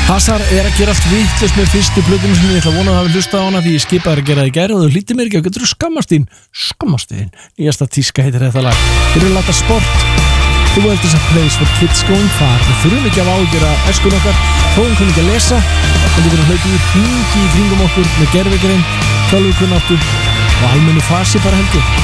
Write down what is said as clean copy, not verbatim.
Hazard að gera allt vitlaust með fyrstu plötunum sem ég ætla að vona að hafa hlustað á hana því ég skipaði að gera það í gær og þau hlýtti mér ekki og getur skammast þín nýjasta tíska heitir þetta lag þeir eru að láta sport The world is a place for kids going far við þurfum ekki að ágjöra eskun okkar þó við kunum ekki að lesa en við verðum hlaupið í hringi í kringum okkur með gervigreind, tölvukunnáttu og almennu fasi bara heldur